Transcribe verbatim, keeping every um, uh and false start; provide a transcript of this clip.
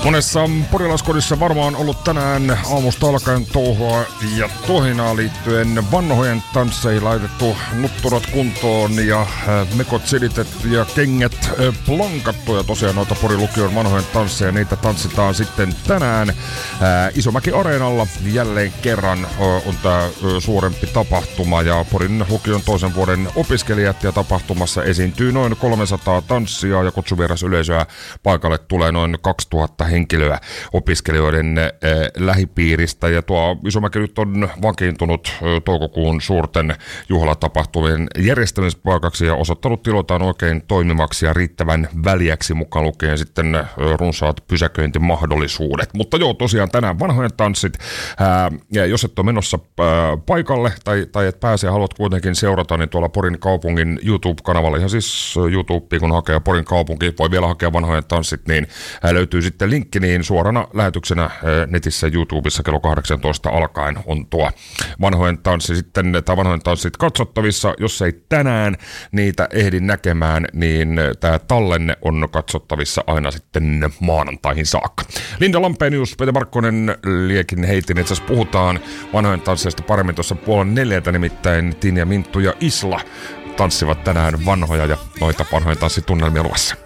Monessa porilaiskodissa varmaan ollut tänään aamusta alkaen touhua ja tohinaa liittyen vanhojen tansseihin, laitettu nutturat kuntoon ja mekot silitetty ja kengät plankattu. Ja tosiaan noita Porin lukion vanhojen tansseja, niitä tanssitaan sitten tänään Isomäki Areenalla. Jälleen kerran on tää suurempi tapahtuma ja Porin lukion toisen vuoden opiskelijat ja tapahtumassa esiintyy noin kolmesataa tanssia ja kutsuvieras-yleisöä paikalle tulee noin kaksituhatta henkilöä opiskelijoiden äh, lähipiiristä. Ja tuo Isomäki nyt on vakiintunut äh, toukokuun suurten juhlatapahtumien järjestämispaikaksi ja osoittanut tilotaan oikein toimimaksi ja riittävän väliäksi, mukaan lukien sitten äh, runsaat pysäköintimahdollisuudet. Mutta joo, tosiaan tänään vanhojen tanssit. Äh, ja jos et ole menossa äh, paikalle tai, tai et pääse ja haluat kuitenkin seurata, niin tuolla Porin kaupungin YouTube-kanavalla, ihan siis YouTube, kun hakee Porin kaupunki, voi vielä hakea vanhojen tanssit, niin äh, löytyy sitten linkki, niin suorana lähetyksenä netissä YouTubessa kello kahdeksantoista alkaen on tuo vanhojen tanssi sitten, tai vanhojen tanssit katsottavissa. Jos ei tänään niitä ehdi näkemään, niin tämä tallenne on katsottavissa aina sitten maanantaihin saakka. Linda Lampenius, Pete Markkonen, Liekin heitin, itse asiassa puhutaan vanhojen tansseista paremmin tuossa puolen neljältä, nimittäin Tinja, Minttu ja Isla tanssivat tänään vanhoja ja noita vanhojen tanssitunnelmia luvassa.